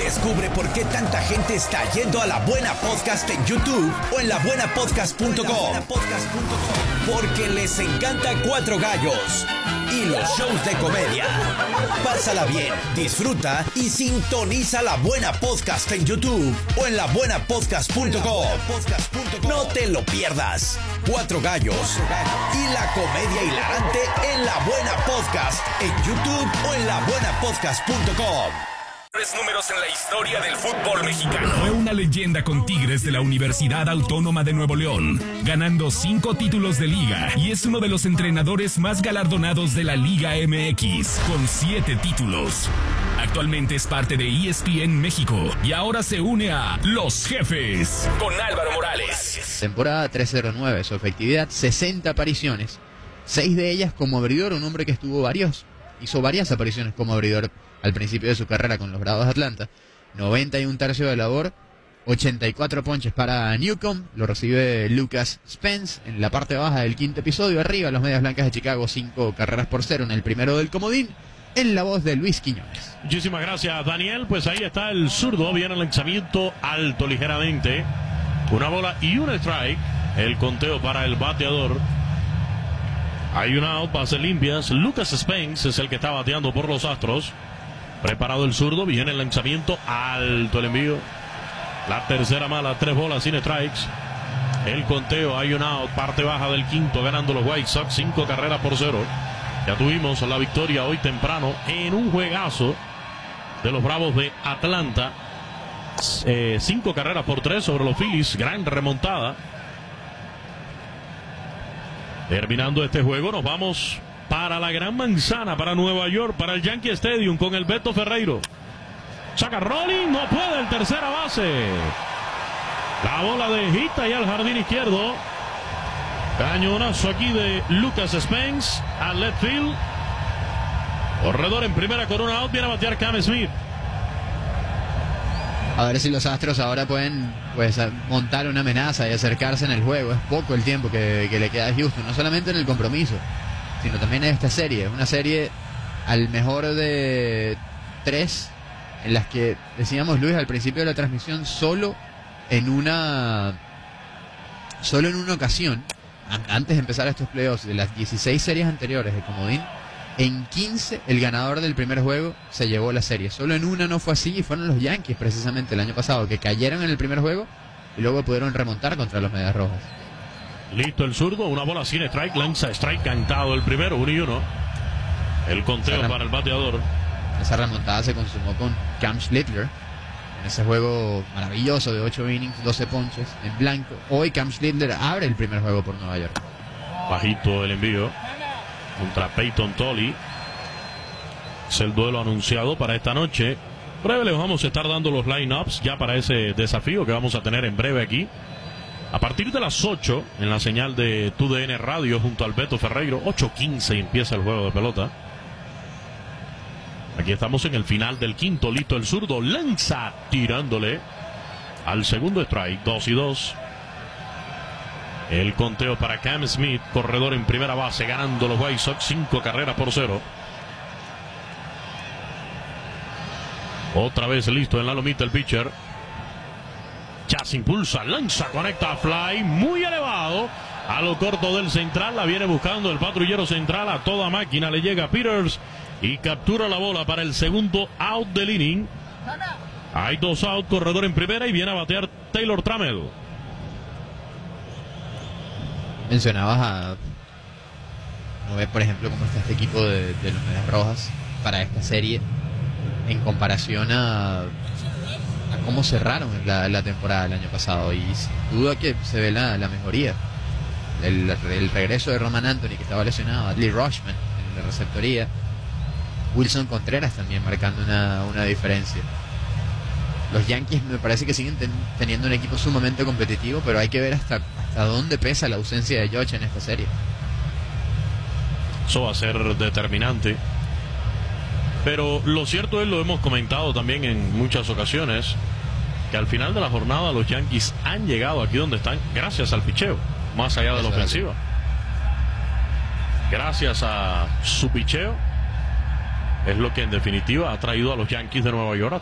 Descubre por qué tanta gente está yendo a La Buena Podcast en YouTube o en labuenapodcast.com. Porque les encanta Cuatro Gallos y los shows de comedia. Pásala bien, disfruta y sintoniza La Buena Podcast en YouTube o en labuenapodcast.com. No te lo pierdas. Cuatro Gallos y la comedia hilarante en La Buena Podcast en YouTube o en labuenapodcast.com. Números en la historia del fútbol mexicano. Fue una leyenda con Tigres de la Universidad Autónoma de Nuevo León, ganando 5 títulos de liga y es uno de los entrenadores más galardonados de la Liga MX, con 7 títulos. Actualmente es parte de ESPN México y ahora se une a Los Jefes. Con Álvaro Morales. Temporada 309, su efectividad 60 apariciones, 6 de ellas como abridor, un hombre que hizo varias apariciones como abridor al principio de su carrera con los Bravos de Atlanta. 91 tercios de labor, 84 ponches para Newcomb, lo recibe Lucas Spence en la parte baja del quinto episodio. Arriba los Medias Blancas de Chicago, 5 carreras por 0 en el primero del comodín, en la voz de Luis Quiñones. Muchísimas gracias, Daniel. Pues ahí está el zurdo, viene el lanzamiento alto ligeramente, una bola y un strike, el conteo para el bateador. Hay una out, bases limpias. Lucas Spence es el que está bateando por los Astros. Preparado el zurdo, viene el lanzamiento alto, el envío. La tercera mala, 3 bolas sin strikes. El conteo, hay un out, parte baja del quinto, ganando los White Sox 5 carreras por 0. Ya tuvimos la victoria hoy temprano en un juegazo de los Bravos de Atlanta. 5 carreras por 3 sobre los Phillies, gran remontada. Terminando este juego, nos vamos para la Gran Manzana, para Nueva York, para el Yankee Stadium con el Beto Ferreiro. Saca rolling, no puede el tercera base. La bola de hita y al jardín izquierdo. Cañonazo aquí de Lucas Spence al left field. Corredor en primera con una out, viene a batear Cam Smith. A ver si los Astros ahora pueden montar una amenaza y acercarse en el juego. Es poco el tiempo que le queda a Houston, no solamente en el compromiso, sino también en esta serie. Una serie al mejor de 3, en las que, decíamos Luis al principio de la transmisión, solo en una ocasión, antes de empezar estos playoffs, de las 16 series anteriores de comodín, en 15 el ganador del primer juego se llevó la serie. Solo en una no fue así, y fueron los Yankees precisamente el año pasado, que cayeron en el primer juego y luego pudieron remontar contra los Medias Rojas. Listo el zurdo, una bola sin strike, lanza strike cantado el primero, 1-1. El conteo para el bateador. Esa remontada se consumó con Cam Schlittler en ese juego maravilloso de 8 innings, 12 ponches en blanco. Hoy Cam Schlittler abre el primer juego por Nueva York. Bajito el envío contra Peyton Tolly. Es el duelo anunciado para esta noche. Breve les vamos a estar dando los lineups ya para ese desafío que vamos a tener en breve aquí. A partir de las 8 en la señal de TUDN Radio junto al Beto Ferreiro. 8:15 empieza el juego de pelota. Aquí estamos en el final del quinto. Listo el zurdo, lanza tirándole al segundo strike. 2-2. El conteo para Cam Smith, corredor en primera base, ganando los White Sox 5 carreras por 0. Otra vez listo en la lomita el pitcher. Ya se impulsa, lanza, conecta, fly muy elevado a lo corto del central. La viene buscando el patrullero central a toda máquina. Le llega Peters y captura la bola para el segundo out del inning. Hay 2 out, corredor en primera y viene a batear Taylor Trammell. Mencionabas no ves por ejemplo cómo está este equipo de los Medias Rojas para esta serie en comparación a cómo cerraron la temporada del año pasado, y sin duda que se ve la mejoría. El regreso de Roman Anthony, que estaba lesionado, Adley Rutschman en la receptoría, Wilson Contreras también marcando una diferencia. Los Yankees me parece que siguen teniendo un equipo sumamente competitivo, pero hay que ver hasta dónde pesa la ausencia de George en esta serie. Eso va a ser determinante. Pero lo cierto es, lo hemos comentado también en muchas ocasiones, que al final de la jornada los Yankees han llegado aquí donde están gracias al picheo, más allá de la ofensiva. Gracias a su picheo es lo que en definitiva ha traído a los Yankees de Nueva York